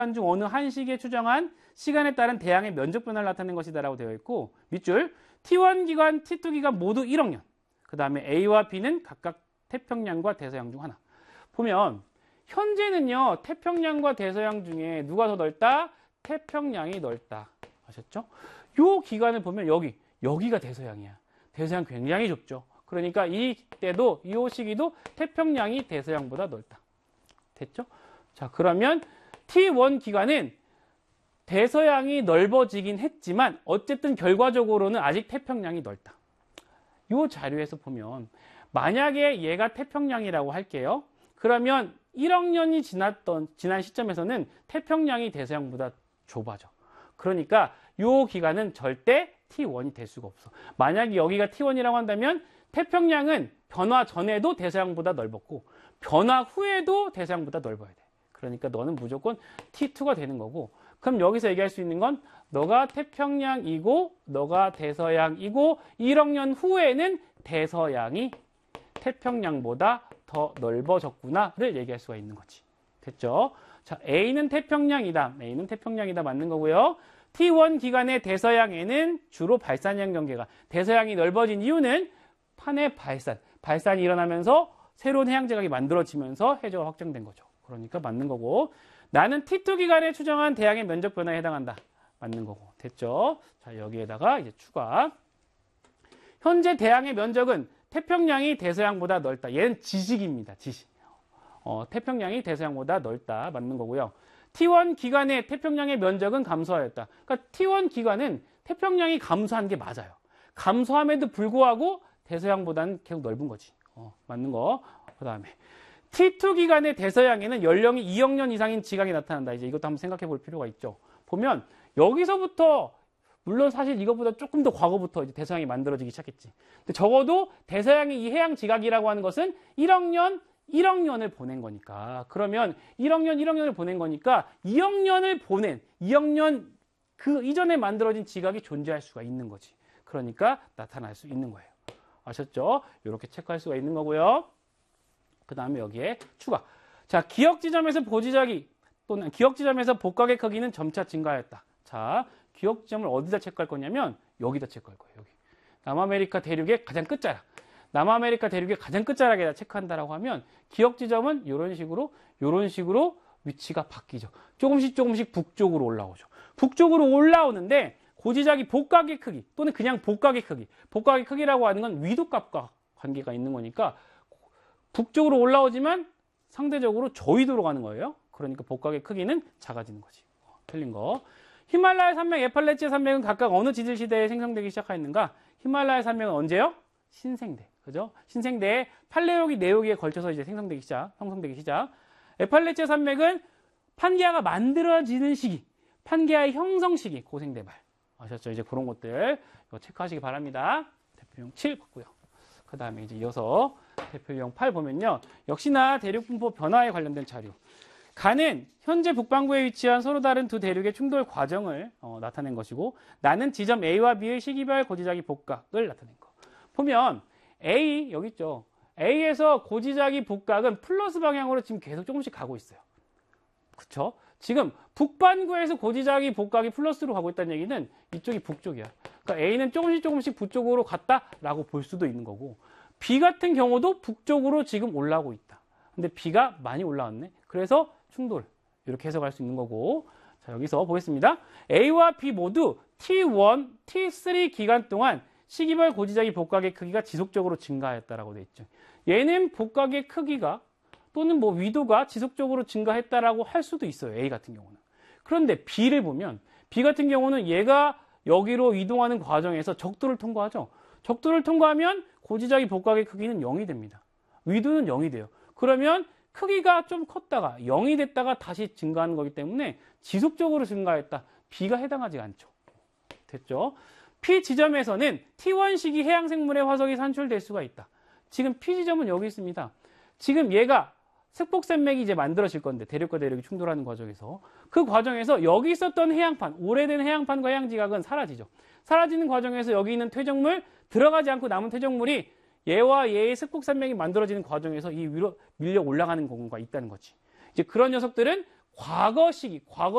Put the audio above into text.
중 어느 한 시기에 추정한 시간에 따른 대양의 면적 변화를 나타낸 것이다라고 되어 있고, 밑줄 T1 기간, T2 기간 모두 1억 년. 그 다음에 A와 B는 각각 태평양과 대서양 중 하나. 보면 현재는요, 태평양과 대서양 중에 누가 더 넓다? 태평양이 넓다. 아셨죠? 요 기간을 보면 여기가 대서양이야. 대서양 굉장히 좁죠. 그러니까 이때도 이 시기도 태평양이 대서양보다 넓다. 됐죠? 자, 그러면 T1 기간은 대서양이 넓어지긴 했지만 어쨌든 결과적으로는 아직 태평양이 넓다. 이 자료에서 보면 만약에 얘가 태평양이라고 할게요. 그러면 1억 년이 지난 시점에서는 태평양이 대서양보다 좁아져. 그러니까 이 기간은 절대 T1이 될 수가 없어. 만약에 여기가 T1이라고 한다면 태평양은 변화 전에도 대서양보다 넓었고 변화 후에도 대서양보다 넓어야 돼. 그러니까 너는 무조건 T2가 되는 거고, 그럼 여기서 얘기할 수 있는 건 너가 태평양이고 너가 대서양이고 1억 년 후에는 대서양이 태평양보다 더 넓어졌구나를 얘기할 수가 있는 거지. 됐죠? 자, A는 태평양이다. A는 태평양이다. 맞는 거고요. T1 기간의 대서양에는 주로 발산형 경계가, 대서양이 넓어진 이유는 판의 발산이 일어나면서 새로운 해양 지각이 만들어지면서 해저가 확장된 거죠. 그러니까 맞는 거고, 나는 T2 기간에 추정한 대양의 면적 변화에 해당한다. 맞는 거고. 됐죠? 자, 여기에다가 이제 추가. 현재 대양의 면적은 태평양이 대서양보다 넓다. 얘는 지식입니다. 지식. 태평양이 대서양보다 넓다. 맞는 거고요. T1 기간에 태평양의 면적은 감소하였다. 그러니까 T1 기간은 태평양이 감소한 게 맞아요. 감소함에도 불구하고 대서양보다는 계속 넓은 거지. 맞는 거. 그 다음에 T2 기간의 대서양에는 연령이 2억 년 이상인 지각이 나타난다. 이제 이것도 한번 생각해 볼 필요가 있죠. 보면 여기서부터, 물론 사실 이것보다 조금 더 과거부터 이제 대서양이 만들어지기 시작했지. 근데 적어도 대서양이 이 해양 지각이라고 하는 것은 1억 년을 보낸 거니까. 그러면 1억 년을 보낸 거니까 2억 년 그 이전에 만들어진 지각이 존재할 수가 있는 거지. 그러니까 나타날 수 있는 거예요. 아셨죠? 이렇게 체크할 수가 있는 거고요. 그 다음에 여기에 추가. 자, 기억 지점에서 보지작이 또는 기억 지점에서 복각의 크기는 점차 증가하였다. 자, 기억 지점을 어디다 체크할 거냐면 여기다 체크할 거예요. 여기. 남아메리카 대륙의 가장 끝자락. 남아메리카 대륙의 가장 끝자락에다 체크한다라고 하면 기억 지점은 이런 식으로 위치가 바뀌죠. 조금씩 북쪽으로 올라오죠. 북쪽으로 올라오는데 고지작이 복각의 크기 또는 그냥 복각의 크기라고 하는 건 위도값과 관계가 있는 거니까 북쪽으로 올라오지만 상대적으로 저위도로 가는 거예요. 그러니까 복각의 크기는 작아지는 거지. 틀린 거. 히말라야 산맥, 에팔레치아 산맥은 각각 어느 지질 시대에 생성되기 시작하였는가? 히말라야 산맥은 언제요? 신생대. 그죠? 신생대에 팔레오기, 네오기에 걸쳐서 이제 형성되기 시작. 에팔레치아 산맥은 판게아가 만들어지는 시기, 판게아의 형성 시기, 고생대발. 아셨죠? 이제 그런 것들 이거 체크하시기 바랍니다. 대표용 7 봤고요. 그 다음에 이제 이어서 대표용 8 보면요. 역시나 대륙 분포 변화에 관련된 자료. 가는 현재 북반구에 위치한 서로 다른 두 대륙의 충돌 과정을 나타낸 것이고, 나는 지점 A와 B의 시기별 고지작이 복각을 나타낸 거. 보면 A 여기 있죠. A에서 고지작이 복각은 플러스 방향으로 지금 계속 조금씩 가고 있어요. 그쵸? 지금 북반구에서 고지작이 복각이 플러스로 가고 있다는 얘기는 이쪽이 북쪽이야. 그러니까 A는 조금씩 북쪽으로 갔다라고 볼 수도 있는 거고, B 같은 경우도 북쪽으로 지금 올라오고 있다. 근데 B가 많이 올라왔네. 그래서 충돌. 이렇게 해석할 수 있는 거고. 자, 여기서 보겠습니다. A와 B 모두 T1, T3 기간 동안 시기별 고지작이 복각의 크기가 지속적으로 증가했다라고 돼 있죠. 얘는 복각의 크기가 또는 뭐 위도가 지속적으로 증가했다라고 할 수도 있어요. A 같은 경우는. 그런데 B를 보면 B 같은 경우는 얘가 여기로 이동하는 과정에서 적도를 통과하죠. 적도를 통과하면 고지작이 복각의 크기는 0이 됩니다. 위도는 0이 돼요. 그러면 크기가 좀 컸다가 0이 됐다가 다시 증가하는 거기 때문에 지속적으로 증가했다. B가 해당하지 않죠. 됐죠? P 지점에서는 T1 시기 해양 생물의 화석이 산출될 수가 있다. 지금 P 지점은 여기 있습니다. 지금 얘가 색복산맥이 이제 만들어질 건데, 대륙과 대륙이 충돌하는 과정에서 그 과정에서 여기 있었던 해양판, 오래된 해양판과 해양지각은 사라지죠. 사라지는 과정에서 여기 있는 퇴적물, 들어가지 않고 남은 퇴적물이 얘와 얘의 색복산맥이 만들어지는 과정에서 이 위로 밀려 올라가는 경우가 있다는 거지. 이제 그런 녀석들은 과거